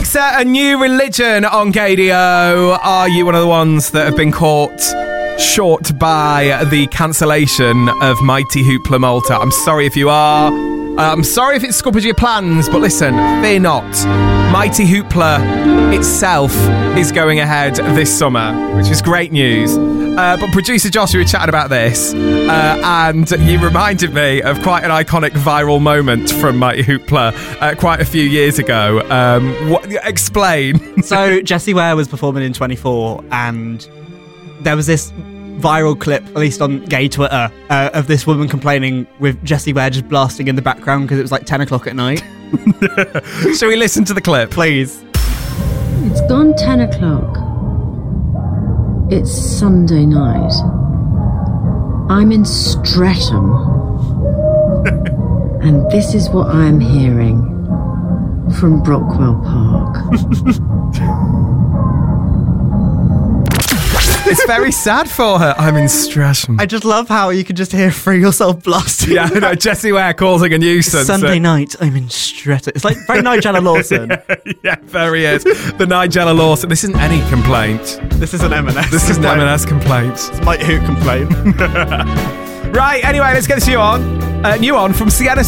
Alexa, a new religion on KDO. Are you one of the ones that have been caught short by the cancellation of Mighty Hoopla Malta? I'm sorry if you are. I'm sorry if it scuppered your plans, but listen, fear not. Mighty Hoopla itself is going ahead this summer, which is great news. But producer Josh, we were chatting about this, and you reminded me of quite an iconic viral moment from Mighty Hoopla quite a few years ago. Explain. So Jessie Ware was performing in 24, and there was this viral clip, at least on gay Twitter, of this woman complaining with Jessie Ware just blasting in the background because it was like 10 o'clock at night. Shall we listen to the clip? Please. It's gone 10 o'clock. It's Sunday night. I'm in Streatham. And this is what I'm hearing from Brockwell Park. It's very sad for her. I'm in Streatham. I just love how you can just hear Free Yourself blasting. Yeah, no, Jessie Ware causing a nuisance. Sunday night, I'm in Streatham. It's like very Nigella Lawson. Yeah, very is. The Nigella Lawson. This isn't any complaint. This is an M&S. This is an M&S complaint. It's Mighty Hoop complaint. Right, anyway, let's get this new on from Sienna